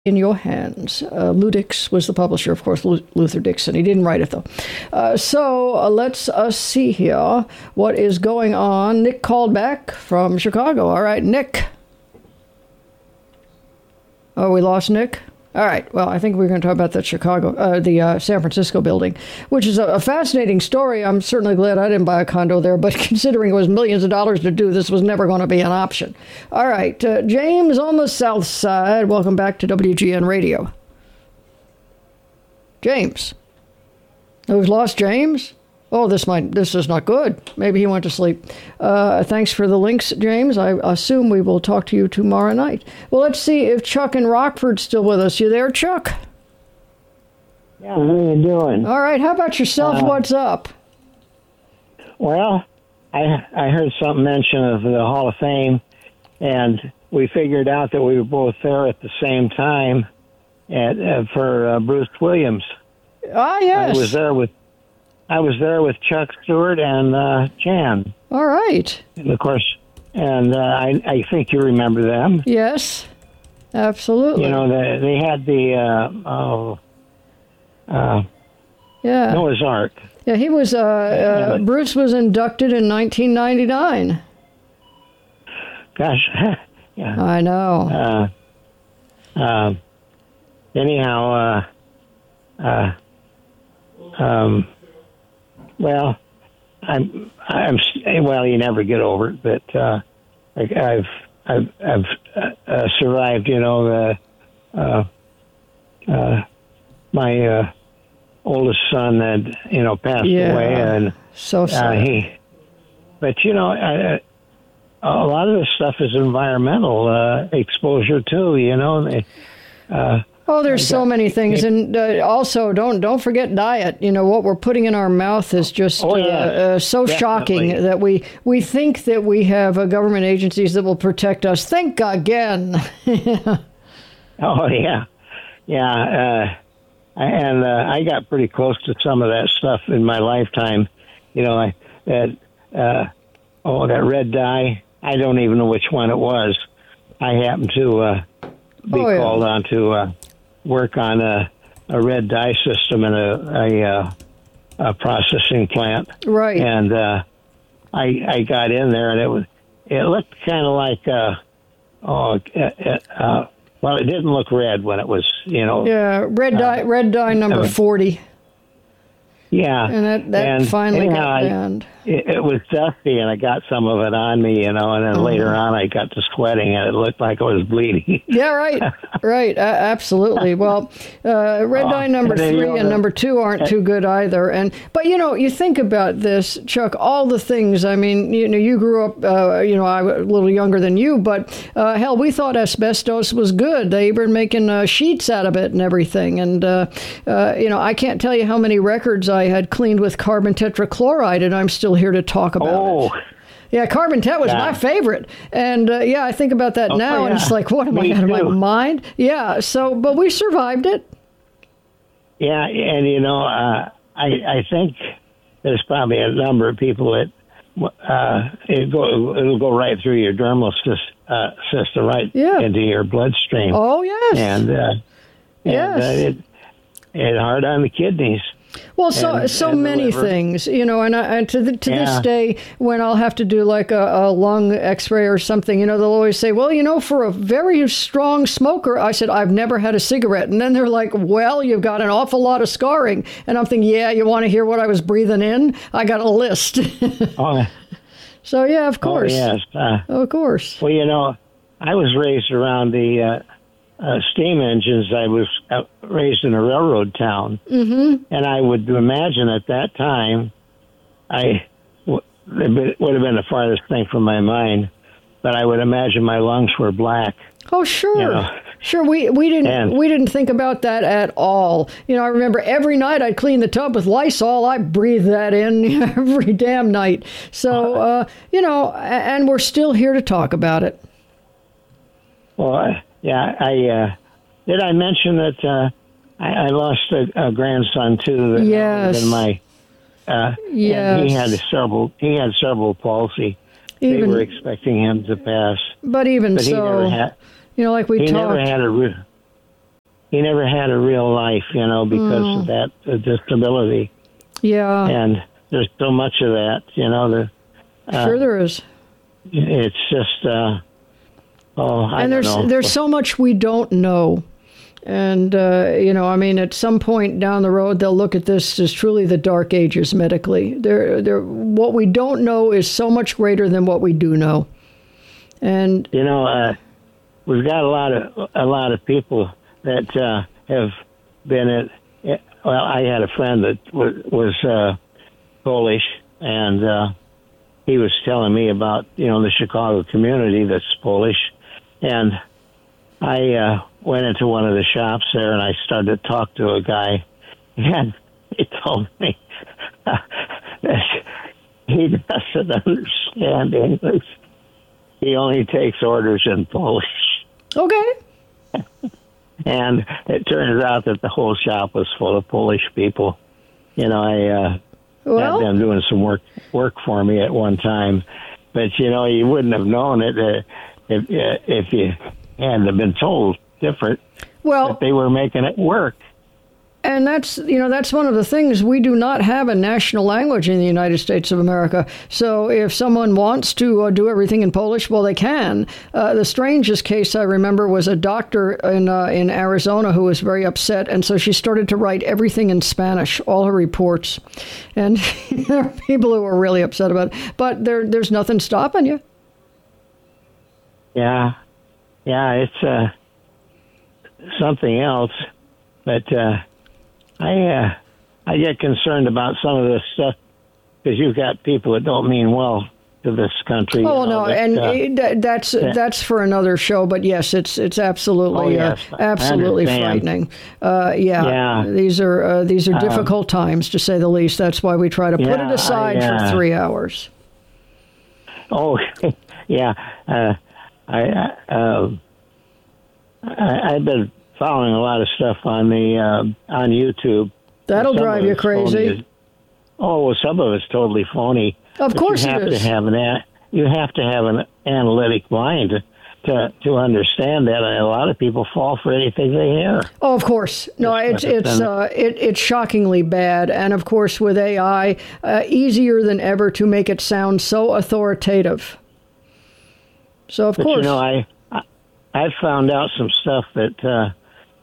in your hands. Ludix was the publisher, of course, Luther Dixon. He didn't write it, though. So let's see here what is going on. Nick called back from Chicago. All right, Nick. Oh, we lost Nick? All right. Well, I think we're going to talk about that the San Francisco building, which is a fascinating story. I'm certainly glad I didn't buy a condo there, but considering it was millions of dollars to do, this was never going to be an option. All right. James on the South Side. Welcome back to WGN Radio. James. We've lost James? Oh, this is not good. Maybe he went to sleep. Thanks for the links, James. I assume we will talk to you tomorrow night. Well, let's see if Chuck in Rockford's still with us. You there, Chuck? Yeah, how you doing? All right. How about yourself? What's up? Well, I heard something mention of the Hall of Fame, and we figured out that we were both there at the same time for Bruce Williams. Ah, yes. I was there with Chuck Stewart and Jan. All right. And of course, I think you remember them. Yes, absolutely. You know, they had the Noah's Ark. Yeah, he was. Bruce was inducted in 1999. Gosh, yeah. I know. Anyhow, well, well, you never get over it, but I've survived. You know, my oldest son had passed away, and so sad. But you know, a lot of this stuff is environmental exposure too. You know, Oh, there's so many things, and also don't forget diet. You know, what we're putting in our mouth is just so definitely shocking that we think that we have government agencies that will protect us. Think again. Oh yeah, yeah. I got pretty close to some of that stuff in my lifetime. You know, that red dye. I don't even know which one it was. I happened to be called on to work on a red dye system in a processing plant. Right. And I got in there, and it looked kind of like well, it didn't look red when it was red dye number 40. Yeah, and that finally got banned. It was dusty, and I got some of it on me, and then later on I got to sweating, and it looked like I was bleeding. Yeah, right, absolutely. Well, red dye number 3 and number 2 aren't too good either. But you think about this, Chuck. All the things. I mean, you grew up. I was a little younger than you, but hell, we thought asbestos was good. They were making sheets out of it and everything. And I can't tell you how many records I had cleaned with carbon tetrachloride, and I'm still here to talk about it. Yeah, carbon tet was my favorite. And I think about that now, and it's like, what am I out of my mind? Yeah, but we survived it. Yeah, and I think there's probably a number of people that it'll go right through your dermal system, right into your bloodstream. Oh, yes. And it hard on the kidneys. Well, so many things, and to this day, when I'll have to do like a lung x-ray or something, they'll always say, well, for a very strong smoker, I said, I've never had a cigarette. And then they're like, well, you've got an awful lot of scarring. And I'm thinking, you want to hear what I was breathing in? I got a list. So, yeah, of course. Oh, yes. Of course. Well, I was raised around the steam engines. I was raised in a railroad town, and I would imagine at that time, it would have been the farthest thing from my mind, but I would imagine my lungs were black. Oh, sure. Sure, we didn't think about that at all. I remember every night I'd clean the tub with Lysol. I breathed that in every damn night. So, and we're still here to talk about it. Well, did I mention that I lost a grandson too? Yes. Yes. He had cerebral palsy. They were expecting him to pass, but so, like we talked. he never had a real life, because of that disability. Yeah. And there's so much of that, Sure there is. It's just, there's so much we don't know. And, at some point down the road, they'll look at this as truly the dark ages medically. What we don't know is so much greater than what we do know. And, we've got a lot of people that have been I had a friend that was Polish, and he was telling me about, the Chicago community that's Polish. And I went into one of the shops there, and I started to talk to a guy, and he told me that he doesn't understand English. He only takes orders in Polish. Okay. And it turns out that the whole shop was full of Polish people. I had them doing some work for me at one time. But, you wouldn't have known it if you hadn't been told different. Well, that they were making it work. And that's one of the things. We do not have a national language in the United States of America. So if someone wants to do everything in Polish, well, they can. The strangest case I remember was a doctor in Arizona who was very upset. And so she started to write everything in Spanish, all her reports. And there are people who are really upset about it. But there's nothing stopping you. Yeah. Yeah, it's something else. But I get concerned about some of this stuff because you've got people that don't mean well to this country. Oh no, that's for another show. But yes, it's absolutely absolutely frightening. These are difficult times to say the least. That's why we try to put it aside for 3 hours. Oh yeah, I've been following a lot of stuff on YouTube. That'll drive you crazy. Well, some of it's totally phony. Of course it is. You have to have an analytic mind to understand that. And a lot of people fall for anything they hear. Oh, of course. No, it's shockingly bad. And of course, with AI, easier than ever to make it sound so authoritative. So of course, I found out some stuff that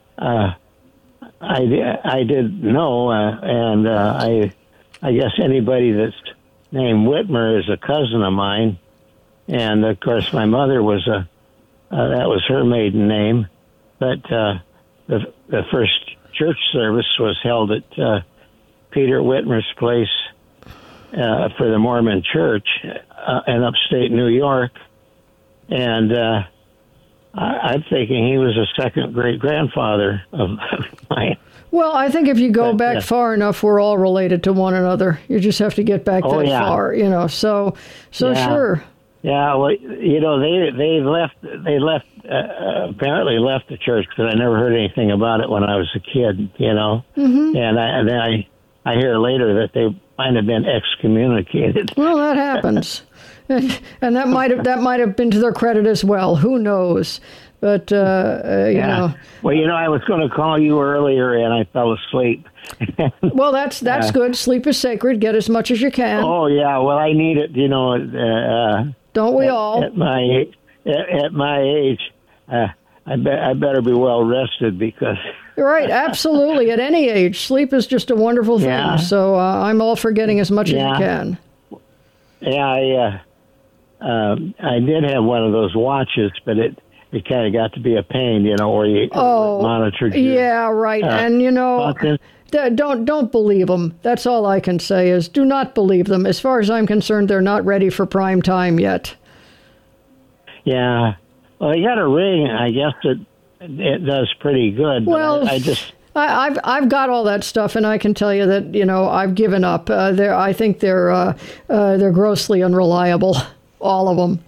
I didn't know, and I guess anybody that's named Whitmer is a cousin of mine, and of course my mother was that was her maiden name, but the first church service was held at Peter Whitmer's place for the Mormon Church in upstate New York, and I'm thinking he was a second great-grandfather of mine. Well, I think if you go back far enough, we're all related to one another. You just have to get back far, So sure. Yeah, well, they apparently left the church because I never heard anything about it when I was a kid, Mm-hmm. And then I hear later that they might have been excommunicated. Well, that happens. And that might have been to their credit as well. Who knows? But you know. Well, I was going to call you earlier, and I fell asleep. Well, that's good. Sleep is sacred. Get as much as you can. Oh yeah. Well, I need it. Don't we all? At my age, I better be well rested because. Right, absolutely. At any age, sleep is just a wonderful thing. Yeah. So I'm all for getting as much as you can. Yeah, I did have one of those watches, but it kind of got to be a pain, where you monitored. Yeah, right. And don't believe them. That's all I can say is do not believe them. As far as I'm concerned, they're not ready for prime time yet. Yeah. Well, they got a ring. I guess it does pretty good. Well, I've got all that stuff, and I can tell you that I've given up. I think they're grossly unreliable, all of them.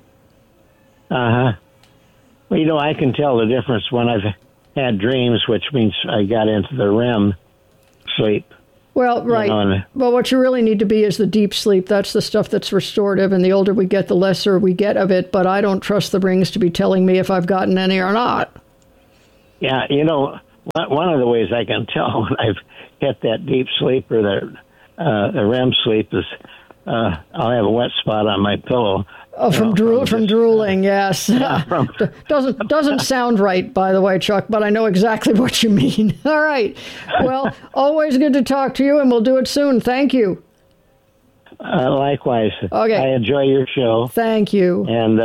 Well, I can tell the difference when I've had dreams, which means I got into the REM sleep. Well, right. Well, what you really need to be is the deep sleep. That's the stuff that's restorative, and the older we get, the lesser we get of it. But I don't trust the rings to be telling me if I've gotten any or not. Yeah, one of the ways I can tell when I've hit that deep sleep or the REM sleep is I'll have a wet spot on my pillow. Oh, from drooling, yes. Yeah, doesn't sound right, by the way, Chuck, but I know exactly what you mean. All right. Well, always good to talk to you, and we'll do it soon. Thank you. Likewise. Okay. I enjoy your show. Thank you. And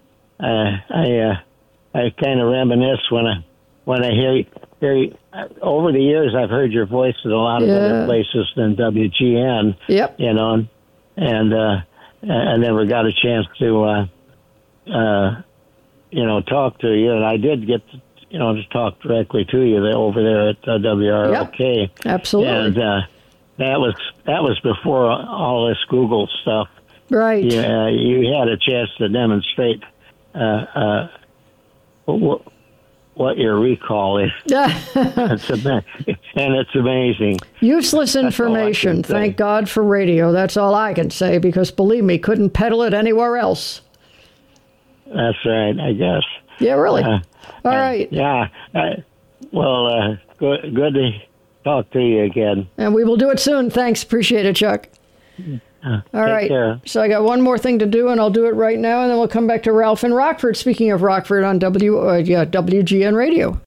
I kind of reminisce when I hear over the years I've heard your voice in a lot of other places than WGN. Yep. You know, and I never got a chance to talk to you, and I did get to talk directly to you over there at WRLK. Yep. Absolutely. And that was before all this Google stuff. Right. You had a chance to demonstrate what your recall is. It's amazing. Useless information. Thank God for radio. That's all I can say, because believe me, couldn't peddle it anywhere else. That's right, I guess. Yeah, really. All right. Yeah. Good to talk to you again. And we will do it soon. Thanks. Appreciate it, Chuck. All right. Care. So I got one more thing to do, and I'll do it right now, and then we'll come back to Ralph in Rockford. Speaking of Rockford on WGN Radio.